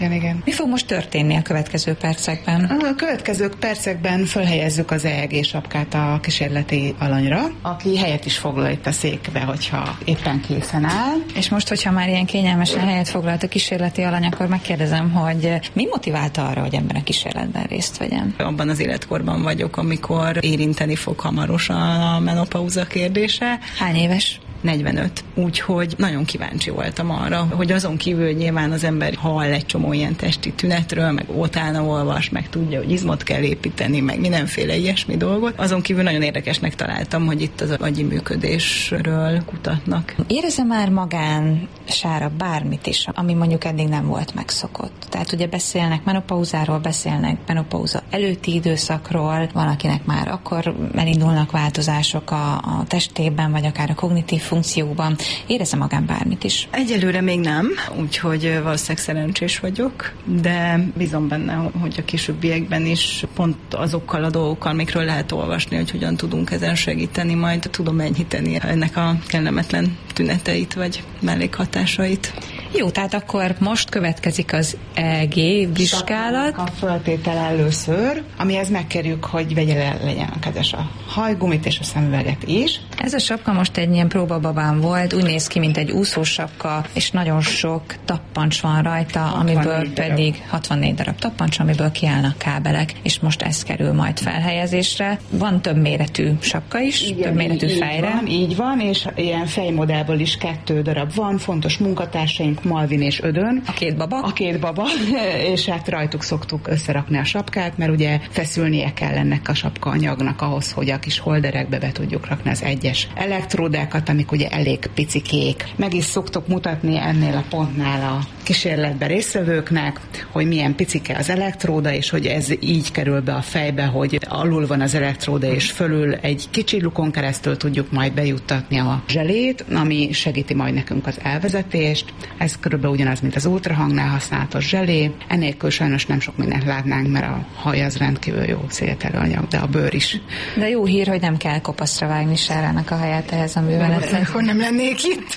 Igen. Mi fog most történni a következő percekben? A következő percekben fölhelyezzük az EEG sapkát a kísérleti alanyra, aki helyet is foglal itt a székbe, hogyha éppen készen áll. És most, hogyha már ilyen kényelmesen helyet foglalt a kísérleti alany, akkor megkérdezem, hogy mi motiválta arra, hogy ebben a kísérletben részt vegyen? Abban az életkorban vagyok, amikor érinteni fog hamarosan a menopauza kérdése. Hány éves? 45. Úgyhogy nagyon kíváncsi voltam arra, hogy azon kívül, hogy nyilván az ember hall egy csomó ilyen testi tünetről, meg utána olvas, meg tudja, hogy izmot kell építeni, meg mindenféle ilyesmi dolgot. Azon kívül nagyon érdekesnek találtam, hogy itt az agyi működésről kutatnak. Érezze már magán, Sára, bármit is, ami mondjuk eddig nem volt megszokott. Tehát ugye beszélnek menopauzáról, beszélnek menopauza előtti időszakról, van akinek már akkor elindulnak változások a testében, vagy akár a kognitív funkcióban. Érezze magán bármit is? Egyelőre még nem, úgyhogy valószínűleg szerencsés vagyok, de bízom benne, hogy a későbbiekben is pont azokkal a dolgokkal, amikről lehet olvasni, hogy hogyan tudunk ezen segíteni, majd tudom enyhíteni ennek a kellemetlen tüneteit, vagy mellékhatásait. Jó, tehát akkor most következik az EEG vizsgálat. A föltétel először, amihez megkérjük, hogy vegye legyen a kezes a hajgumit és a szemüveget is. Ez a sapka most egy ilyen próbababán volt, úgy néz ki, mint egy úszósapka, és nagyon sok tappancs van rajta, amiből pedig 64 darab tappancs, amiből kiállnak kábelek, és most ez kerül majd felhelyezésre. Van több méretű sapka is, igen, több méretű fejre. Így van, és ilyen fejmodellből is 2 darab van, fontos munkatársaink, Malvin és Ödön. A két baba, és hát rajtuk szoktuk összerakni a sapkát, mert ugye feszülnie kell ennek a sapka anyagnak ahhoz, hogy a kis holderekbe be tudjuk rakni az egyes elektródákat, amik ugye elég picikék. Meg is szoktuk mutatni ennél a pontnál a kísérletben résztvevőknek, hogy milyen picike az elektróda, és hogy ez így kerül be a fejbe, hogy alul van az elektróda, és fölül egy kicsi lukon keresztül tudjuk majd bejuttatni a zselét, ami segíti majd nekünk az elvezetést. Ez körülbelül ugyanaz, mint az ultrahangnál használatos zselé. Ennélkül sajnos nem sok mindent látnánk, mert a haj az rendkívül jó szételő anyag, de a bőr is. De jó hír, hogy nem kell kopaszra vágni Sárának a haját ehhez a művelethez. Akkor nem lennék itt.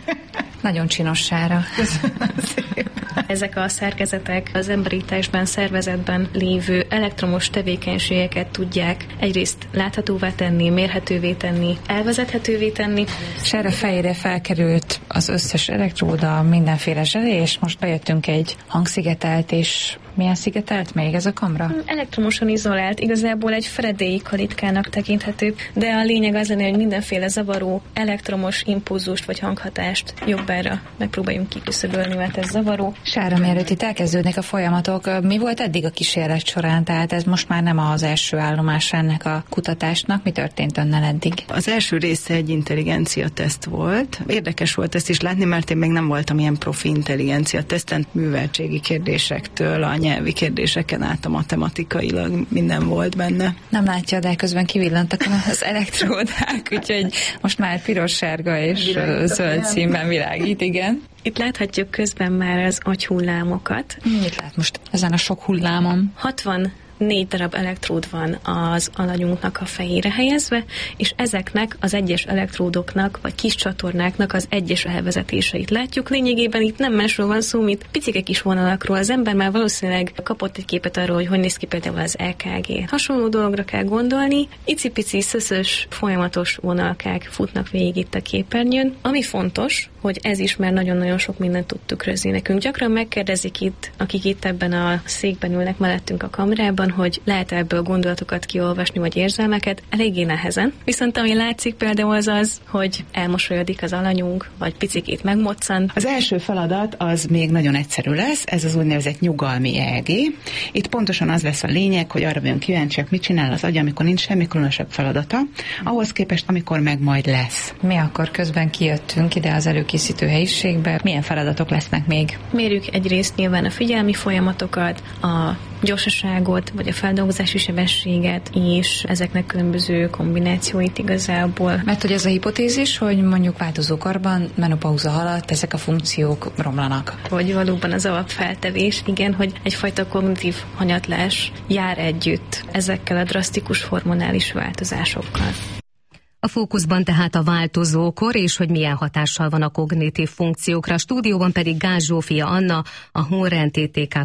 Nagyon csinos Sára. Ezek a szerkezetek az emberi testben, szervezetben lévő elektromos tevékenységeket tudják egyrészt láthatóvá tenni, mérhetővé tenni, elvezethetővé tenni. Sára fejére felkerült az összes elektróda, mindenféle zselé, és most bejöttünk egy hangszigetelt, és milyen szigetelt még ez a kamra? Elektromosan izolált, igazából egy Faraday kalitkának tekinthető, de a lényeg az lenne, hogy mindenféle zavaró elektromos impulzust vagy hanghatást jobbára megpróbáljunk kiküszöbölni, mert ez zavaró. Sára, mielőtt itt elkezdődnek a folyamatok, mi volt eddig a kísérlet során? Tehát ez most már nem az első állomás ennek a kutatásnak. Mi történt önnel eddig? Az első része egy intelligencia teszt volt. Érdekes volt ezt is látni, mert én még nem voltam ilyen profi intelligencia teszten, műveltségi kérdésektől a nyelvi kérdéseken át a matematikailag minden volt benne. Nem látja, de közben kivillantak az elektródák, úgyhogy most már piros, sárga és zöld színben világít, igen. Itt láthatjuk közben már az agyhullámokat. Mit lát most ezen a sok hullámon? 4 darab elektród van az alanyunknak a fejére helyezve, és ezeknek az egyes elektródoknak, vagy kis csatornáknak az egyes elvezetéseit látjuk. Lényegében itt nem másról van szó, mint picike kis vonalakról. Az ember már valószínűleg kapott egy képet arról, hogy néz ki például az EKG. Hasonló dologra kell gondolni. Icipici, szöszös, folyamatos vonalkák futnak végig itt a képernyőn. Ami fontos, hogy ez is már nagyon-nagyon sok mindent tud tükrözni nekünk. Gyakran megkérdezik itt, akik itt ebben a székben ülnek mellettünk a kamerában, hogy lehet ebből gondolatokat kiolvasni, vagy érzelmeket, eléggé nehezen. Viszont ami látszik például az, hogy elmosolyodik az alanyunk, vagy picikét megmoccan. Az első feladat az még nagyon egyszerű lesz, ez az úgynevezett nyugalmi EEG. Itt pontosan az lesz a lényeg, hogy arra vagyunk kíváncsiak, mit csinál az agy, amikor nincs semmi különösebb feladata, ahhoz képest, amikor meg majd lesz. Mi akkor közben kijöttünk ide az előkészítő helyiségbe, milyen feladatok lesznek még? Mérjük egyrészt nyilván a figyelmi folyamatokat, a gyorsaságot, vagy a feldolgozási sebességet, és ezeknek különböző kombinációit igazából. Mert hogy ez a hipotézis, hogy mondjuk változókorban, menopauza alatt ezek a funkciók romlanak. Hogy valóban az alapfeltevés, igen, hogy egyfajta kognitív hanyatlás jár együtt ezekkel a drasztikus hormonális változásokkal. A fókuszban tehát a változókor, és hogy milyen hatással van a kognitív funkciókra. A stúdióban pedig Gász Zsófia Anna, a Honrend TTK